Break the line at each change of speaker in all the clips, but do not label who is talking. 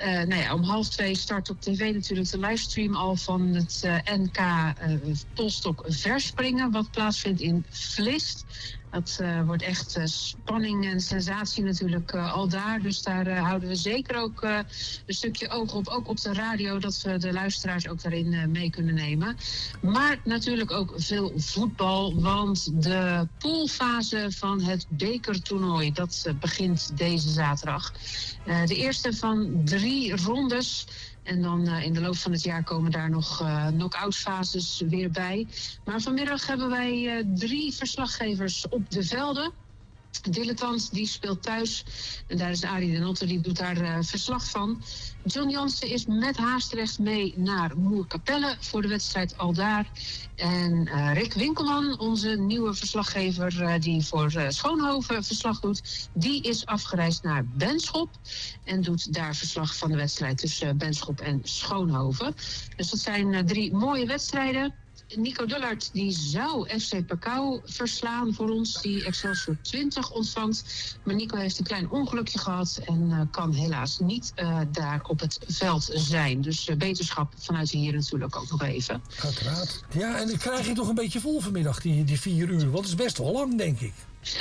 om 1:30 start op tv natuurlijk de livestream al van het NK polstok verspringen, wat plaatsvindt in Vlist. Dat wordt echt spanning en sensatie natuurlijk al daar. Dus daar houden we zeker ook een stukje oog op. Ook op de radio, dat we de luisteraars ook daarin mee kunnen nemen. Maar natuurlijk ook veel voetbal. Want de poolfase van het bekertoernooi, dat begint deze zaterdag. De eerste van 3 rondes. En dan in de loop van het jaar komen daar nog knock-out fases weer bij. Maar vanmiddag hebben wij 3 verslaggevers op de velden. Dilettant, die speelt thuis. En daar is Arie de Notte, die doet daar verslag van. John Jansen is met Haastrecht mee naar Moerkapelle voor de wedstrijd Aldaar. En Rick Winkelman, onze nieuwe verslaggever die voor Schoonhoven verslag doet, die is afgereisd naar Benschop en doet daar verslag van de wedstrijd tussen Benschop en Schoonhoven. Dus dat zijn 3 mooie wedstrijden. Nico Dullard die zou FC Pakau verslaan voor ons, die Excelsior 20 ontvangt. Maar Nico heeft een klein ongelukje gehad en kan helaas niet daar op het veld zijn. Dus beterschap vanuit hier natuurlijk ook nog even.
Uiteraard. Ja, en dan krijg je toch een beetje vol vanmiddag, die 4 uur. Want het is best wel lang, denk ik.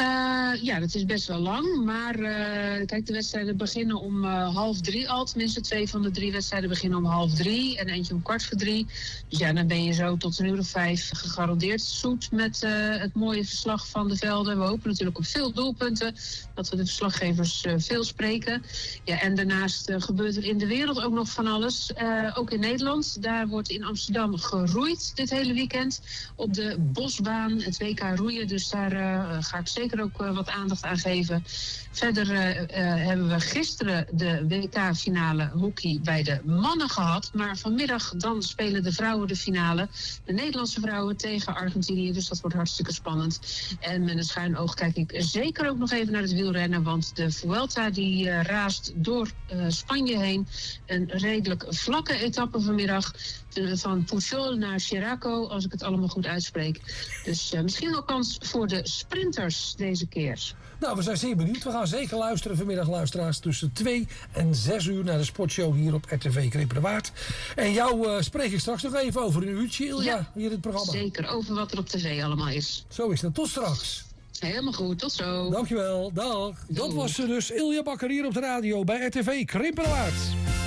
Ja, dat is best wel lang. Maar kijk, de wedstrijden beginnen om 2:30 al. Tenminste, 2 van de 3 wedstrijden beginnen om 2:30 en eentje om 2:15. Dus ja, dan ben je zo tot 5:00 gegarandeerd zoet met het mooie verslag van de velden. We hopen natuurlijk op veel doelpunten, dat we de verslaggevers veel spreken. Ja, en daarnaast gebeurt er in de wereld ook nog van alles. Ook in Nederland. Daar wordt in Amsterdam geroeid dit hele weekend. Op de Bosbaan, het WK roeien. Dus daar ga ik zeker ook wat aandacht aan geven. Verder hebben we gisteren de WK-finale hockey bij de mannen gehad. Maar vanmiddag dan spelen de vrouwen de finale. De Nederlandse vrouwen tegen Argentinië. Dus dat wordt hartstikke spannend. En met een schuin oog kijk ik zeker ook nog even naar het wielrennen. Want de Vuelta die raast door Spanje heen. Een redelijk vlakke etappe vanmiddag. Van Pujol naar Chiraco, als ik het allemaal goed uitspreek. Dus misschien wel kans voor de sprinters deze keer.
Nou, we zijn zeer benieuwd. We gaan zeker luisteren vanmiddag, luisteraars, tussen 2 en 6 uur naar de sportshow hier op RTV Krimpenerwaard. En jou spreek ik straks nog even over een uurtje, Ilja, hier in het programma.
Zeker, over wat er op tv allemaal is.
Zo is het. Tot straks.
Helemaal goed, tot zo.
Dankjewel, dag.
Doei.
Dat was dus Ilja Bakker hier op de radio bij RTV Krimpenerwaard.